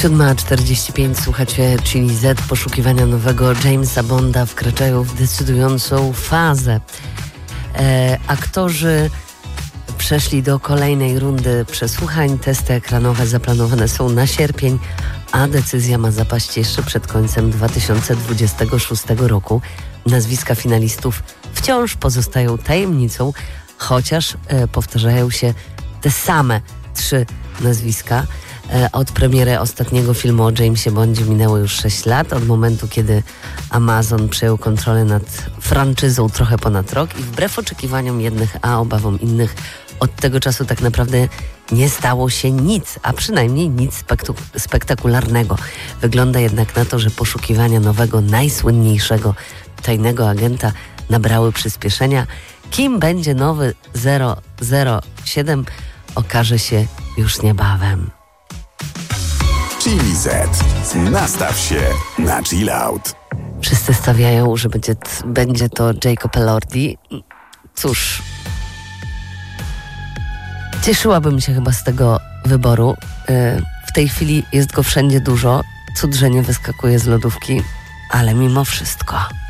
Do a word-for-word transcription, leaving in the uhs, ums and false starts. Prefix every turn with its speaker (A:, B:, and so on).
A: siódma czterdzieści pięć, słuchacie Chili Z. Poszukiwania nowego Jamesa Bonda wkraczają w decydującą fazę. E, aktorzy przeszli do kolejnej rundy przesłuchań. Testy ekranowe zaplanowane są na sierpień, a decyzja ma zapaść jeszcze przed końcem dwa tysiące dwudziestego szóstego roku. Nazwiska finalistów wciąż pozostają tajemnicą, chociaż e, powtarzają się te same trzy nazwiska. Od premiery ostatniego filmu o Jamesie Bondzie minęło już sześć lat, od momentu, kiedy Amazon przejął kontrolę nad franczyzą trochę ponad rok i wbrew oczekiwaniom jednych, a obawom innych, od tego czasu tak naprawdę nie stało się nic, a przynajmniej nic spektu- spektakularnego. Wygląda jednak na to, że poszukiwania nowego, najsłynniejszego tajnego agenta nabrały przyspieszenia. Kim będzie nowy zero zero siedem, okaże się już niebawem.
B: Chili Z. Nastaw się na chill out.
A: Wszyscy stawiają, że będzie, t- będzie to Jacob Elordi. Cóż, cieszyłabym się chyba z tego wyboru. Yy, w tej chwili jest go wszędzie dużo. Cud, że nie wyskakuje z lodówki, ale mimo wszystko.